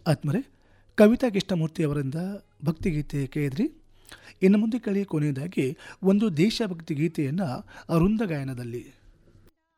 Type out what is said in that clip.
ಆತ್ಮರೆ ಕವಿತಾ ಕೃಷ್ಣಮೂರ್ತಿ ಅವರಿಂದ ಭಕ್ತಿಗೀತೆ ಕೇಳಿದ್ರಿ. ಇನ್ನು ಮುಂದೆ ಕೇಳಿ ಕೊನೆಯದಾಗಿ ಒಂದು ದೇಶಭಕ್ತಿ ಗೀತೆಯನ್ನು ವೃಂದ ಗಾಯನದಲ್ಲಿ